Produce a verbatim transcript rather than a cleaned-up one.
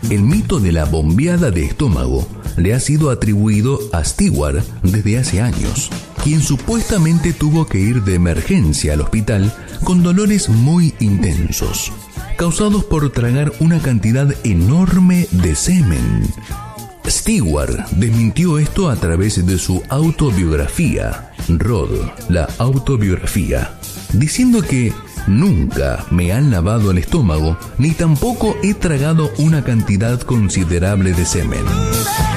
El mito de la bombeada de estómago le ha sido atribuido a Stewart desde hace años, quien supuestamente tuvo que ir de emergencia al hospital con dolores muy intensos, causados por tragar una cantidad enorme de semen. Stewart desmintió esto a través de su autobiografía, Rod, la autobiografía, diciendo que nunca me han lavado el estómago ni tampoco he tragado una cantidad considerable de semen.